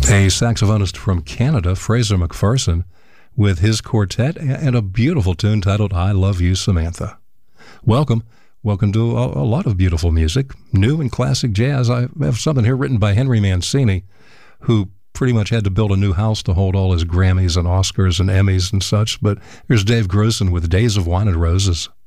A saxophonist from Canada, Fraser McPherson, with his quartet and a beautiful tune titled I Love You, Samantha. Welcome to a lot of beautiful music, new and classic jazz. I have something here written by Henry Mancini, who pretty much had to build a new house to hold all his Grammys and Oscars and Emmys and such. But here's Dave Grusin with Days of Wine and Roses.